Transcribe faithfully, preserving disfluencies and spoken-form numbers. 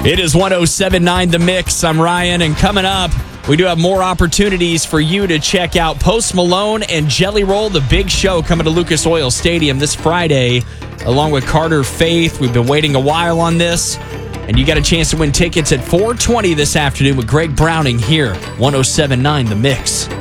It is one oh seven point nine The Mix. I'm Ryan, and coming up, we do have more opportunities for you to check out Post Malone and Jelly Roll, the big show coming to Lucas Oil Stadium this Friday, along with Carter Faith. We've been waiting a while on this, and you got a chance to win tickets at four twenty this afternoon with Greg Browning here, one oh seven point nine The Mix.